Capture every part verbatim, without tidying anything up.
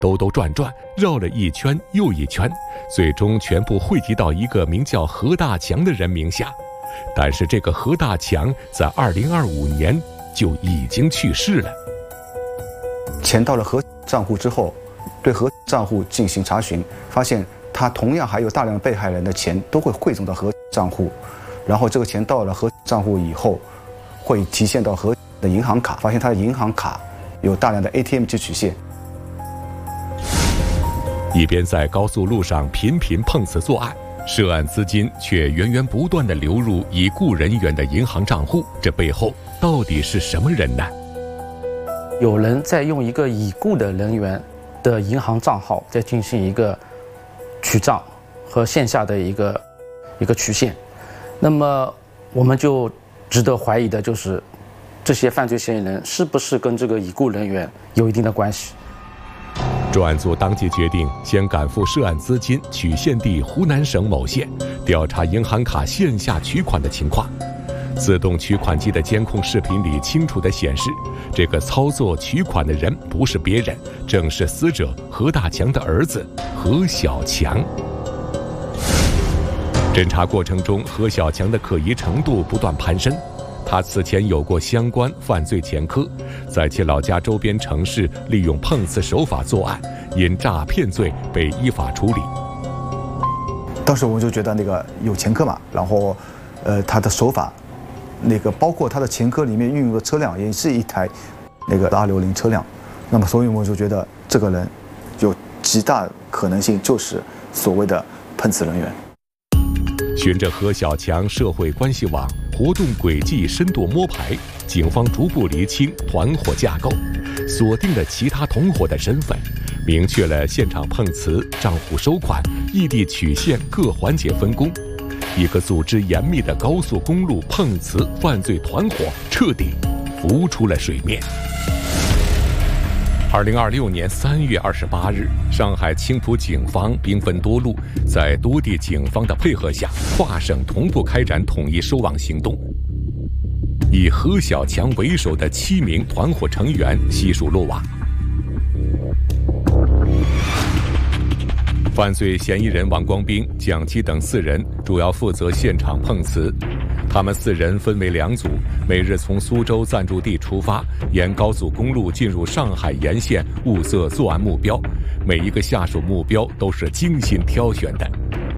兜兜转转，绕了一圈又一圈，最终全部汇集到一个名叫何大强的人名下。但是这个何大强在二零二五年就已经去世了。 钱到了何账户之后，对何账户进行查询，发现他同样还有大量被害人的钱都会汇总到何账户，然后这个钱到了何账户以后，会提现到何的银行卡，发现他的银行卡有大量的 A T M 机取现。 一边在高速路上频频碰瓷作案，涉案资金却源源不断地流入已故人员的银行账户，这背后到底是什么人呢？ 有人在用一个已故的人员的银行账号在进行一个取账和线下的一个一个取现，那么我们就值得怀疑的就是这些犯罪嫌疑人是不是跟这个已故人员有一定的关系。 专案组当即决定先赶赴涉案资金取现地湖南省某县，调查银行卡线下取款的情况。自动取款机的监控视频里清楚地显示，这个操作取款的人不是别人，正是死者何大强的儿子何小强。侦查过程中，何小强的可疑程度不断攀升。他此前有过相关犯罪前科，在其老家周边城市利用碰瓷手法作案，因诈骗罪被依法处理。 当时我们就觉得那个有前科嘛，然后，呃，他的手法，那个包括他的前科里面运用的车辆也是一台那个二六零车辆，那么所以我们就觉得这个人有极大可能性就是所谓的碰瓷人员。 循着何小强社会关系网活动轨迹深度摸排，警方逐步厘清团伙架构，锁定了其他同伙的身份，明确了现场碰瓷、账户收款、异地取现各环节分工。一个组织严密的高速公路碰瓷犯罪团伙彻底浮出了水面。二零二六年三月二十八日，上海青浦警方兵分多路，在多地警方的配合下，跨省同步开展统一收网行动。以何小强为首的七名团伙成员悉数落网。犯罪嫌疑人王光兵、蒋基等四人主要负责现场碰瓷。他们四人分为两组，每日从苏州暂住地出发，沿高速公路进入上海沿线，物色作案目标。每一个下手目标都是精心挑选的。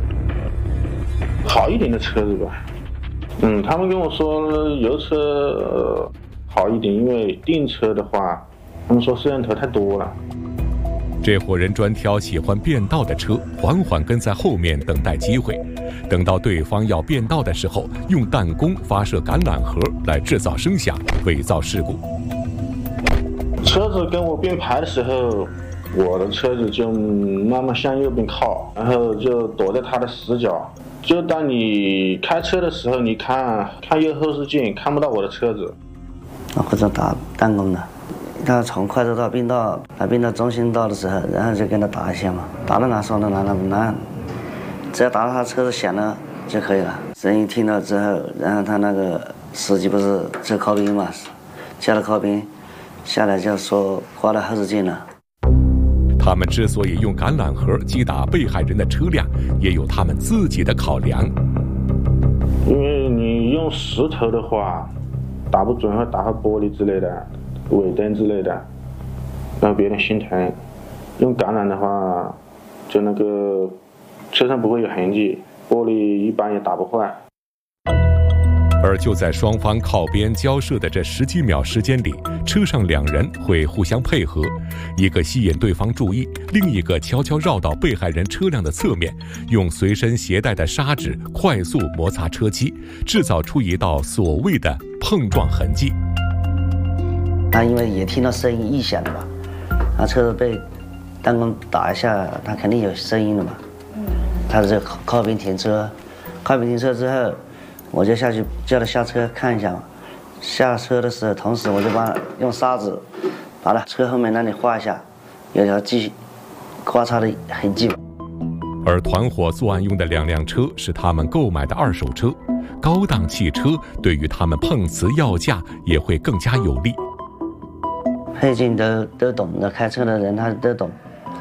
好一点的车子吧，嗯，他们跟我说油车、呃、好一点，因为订车的话，他们说摄像头太多了。 这伙人专挑喜欢变道的车，缓缓跟在后面等待机会。等到对方要变道的时候，用弹弓发射橄榄核来制造声响，伪造事故。 车子跟我并排的时候，我的车子就慢慢向右边靠，然后就躲在他的死角。就当你开车的时候，你看看右后视镜，看不到我的车子。 或者打弹弓的，他从快速道并道到并到中心道的时候，然后就跟他打一下嘛，打到哪说到哪，那那只要打到他车子响了就可以了。声音听到之后，然后他那个司机不是就靠边嘛，下了靠边，下来就说挂了后视镜了。 他们之所以用橄榄核击打被害人的车辆，也有他们自己的考量。 因为你用石头的话，打不准会打坏玻璃之类的，尾灯之类的，让别人心疼。用橄榄的话，就那个车上不会有痕迹，玻璃一般也打不坏。 而就在双方靠边交涉的这十几秒时间里，车上两人会互相配合，一个吸引对方注意，另一个悄悄绕到被害人车辆的侧面，用随身携带的砂纸快速摩擦车漆，制造出一道所谓的碰撞痕迹。 他因为也听到声音异响了嘛，他车子被弹弓打一下，他肯定有声音了嘛。他就靠靠边停车，靠边停车之后，我就下去叫他下车看一下嘛。下车的时候，同时我就帮他用砂纸把他车后面那里画一下，有条记刮擦的痕迹。 而团伙作案用的两辆车是他们购买的二手车，高档汽车对于他们碰瓷要价也会更加有利。 配件都都懂的，开车的人他都懂，